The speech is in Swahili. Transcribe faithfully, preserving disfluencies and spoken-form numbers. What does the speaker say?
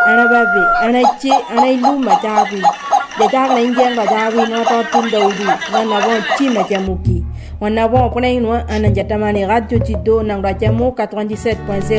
anababe anachi anailuma jabi de jagla injen ba jabi no to tundawdi wana bon chima jamuki wana bon pona inwa ananjatamani radio chido nang rajamu quatre-vingt-dix-sept point zéro